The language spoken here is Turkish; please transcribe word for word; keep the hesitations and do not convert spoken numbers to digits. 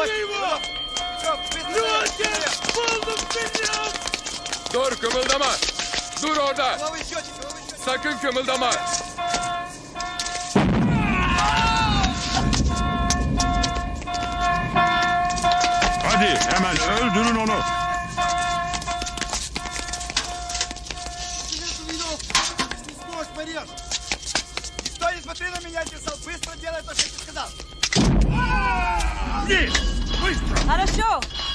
Dur, kımıldama. Dur orada. Sakın kımıldama. Hadi hemen öldürün onu. Никто не смотри на меня, Десал. Быстро делай то, что я тебе сказал. Нет! Быстро! Хорошо.